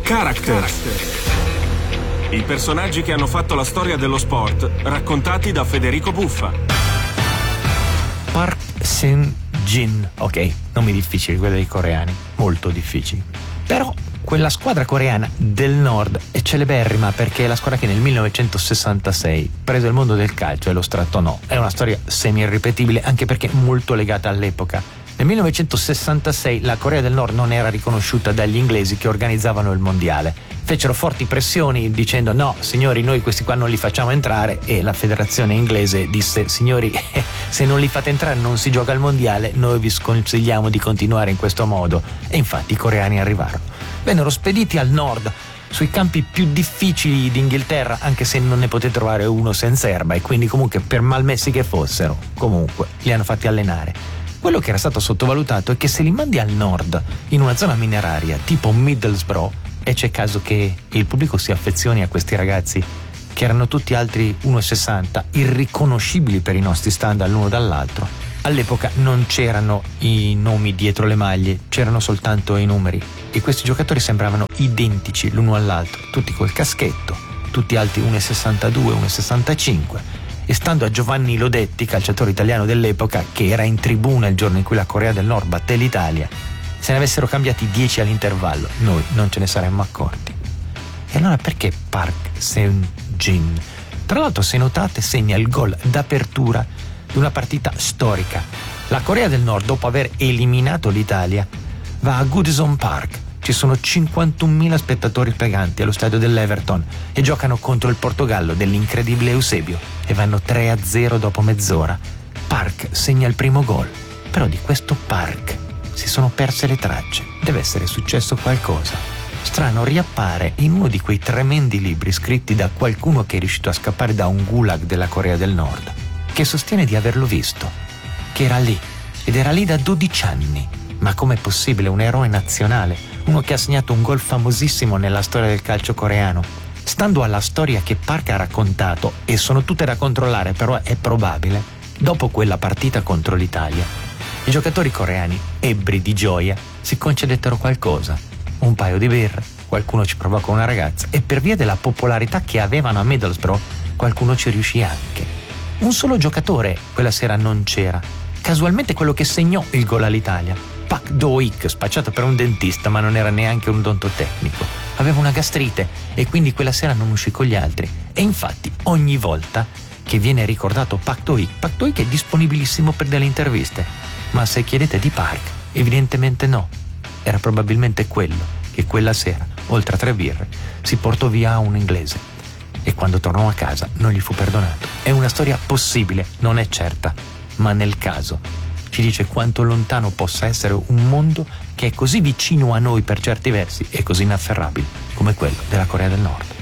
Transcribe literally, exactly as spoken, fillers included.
Characters. I personaggi che hanno fatto la storia dello sport, raccontati da Federico Buffa. Park Seung-jin. Ok, nomi difficili, quelli dei coreani, molto difficili. Però quella squadra coreana del nord è celeberrima perché è la squadra che nel millenovecentosessantasei prese il mondo del calcio e lo stratonò. È una storia semi-irripetibile anche perché molto legata all'epoca. Nel millenovecentosessantasei la Corea del Nord non era riconosciuta dagli inglesi che organizzavano il mondiale. Fecero forti pressioni dicendo no, signori, noi questi qua non li facciamo entrare, e la federazione inglese disse signori, se non li fate entrare non si gioca al mondiale, noi vi sconsigliamo di continuare in questo modo. E infatti i coreani arrivarono. Vennero spediti al nord, sui campi più difficili d'Inghilterra, anche se non ne potete trovare uno senza erba, e quindi comunque per malmessi che fossero, comunque li hanno fatti allenare. Quello che era stato sottovalutato è che se li mandi al nord, in una zona mineraria tipo Middlesbrough, e c'è caso che il pubblico si affezioni a questi ragazzi che erano tutti altri uno e sessanta, irriconoscibili per i nostri standard l'uno dall'altro. All'epoca non c'erano i nomi dietro le maglie, c'erano soltanto i numeri, e questi giocatori sembravano identici l'uno all'altro, tutti col caschetto, tutti alti uno e sessantadue, uno e sessantacinque. E stando a Giovanni Lodetti, calciatore italiano dell'epoca, che era in tribuna il giorno in cui la Corea del Nord batté l'Italia, se ne avessero cambiati dieci all'intervallo, noi non ce ne saremmo accorti. E allora perché Park Seung-jin? Tra l'altro, se notate, segna il gol d'apertura di una partita storica. La Corea del Nord, dopo aver eliminato l'Italia, va a Goodison Park. Ci sono cinquantunomila spettatori paganti allo stadio dell'Everton e giocano contro il Portogallo dell'incredibile Eusebio e vanno tre a zero dopo mezz'ora. Park segna il primo gol, però di questo Park si sono perse le tracce. Deve essere successo qualcosa. Strano, riappare in uno di quei tremendi libri scritti da qualcuno che è riuscito a scappare da un gulag della Corea del Nord, che sostiene di averlo visto, che era lì, ed era lì da dodici anni. Ma com'è possibile? Un eroe nazionale, uno che ha segnato un gol famosissimo nella storia del calcio coreano. Stando alla storia che Park ha raccontato, e sono tutte da controllare, però è probabile, dopo quella partita contro l'Italia, i giocatori coreani, ebbri di gioia, si concedettero qualcosa, un paio di birre, qualcuno ci provò con una ragazza, e per via della popolarità che avevano a Middlesbrough, qualcuno ci riuscì anche. Un solo giocatore quella sera non c'era, casualmente quello che segnò il gol all'Italia. Pak Do-ik, spacciato per un dentista, ma non era neanche un odontotecnico. Aveva una gastrite e quindi quella sera non uscì con gli altri. E infatti ogni volta che viene ricordato Pak Do-ik, Pak Do-ik è disponibilissimo per delle interviste. Ma se chiedete di Park, evidentemente no. Era probabilmente quello che quella sera, oltre a tre birre, si portò via a un inglese. E quando tornò a casa non gli fu perdonato. È una storia possibile, non è certa, ma nel caso ci dice quanto lontano possa essere un mondo che è così vicino a noi per certi versi e così inafferrabile come quello della Corea del Nord.